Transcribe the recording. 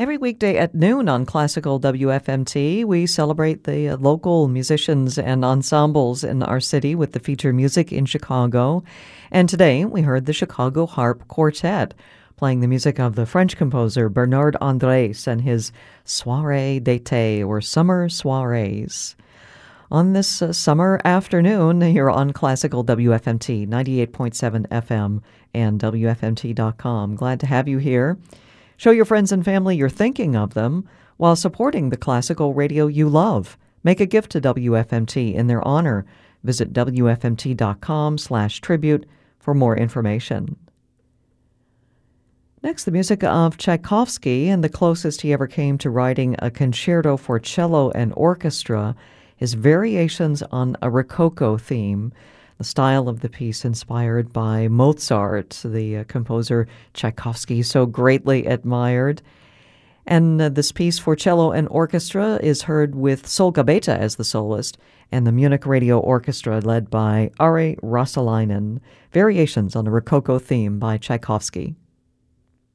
Every weekday at noon on Classical WFMT, we celebrate the local musicians and ensembles in our city with the feature Music in Chicago. And today we heard the Chicago Harp Quartet playing the music of the French composer Bernard Andrés and his Soirée d'été, or Summer Soirees. On this summer afternoon, here on Classical WFMT, 98.7 FM and WFMT.com. Glad to have you here. Show your friends and family you're thinking of them while supporting the classical radio you love. Make a gift to WFMT in their honor. Visit WFMT.com/tribute for more information. Next, the music of Tchaikovsky and the closest he ever came to writing a concerto for cello and orchestra, his variations on a Rococo theme. The style of the piece inspired by Mozart, the composer Tchaikovsky so greatly admired. And this piece for cello and orchestra is heard with Sol Gabeta as the soloist and the Munich Radio Orchestra led by Ari Rasalainen. Variations on a Rococo theme by Tchaikovsky.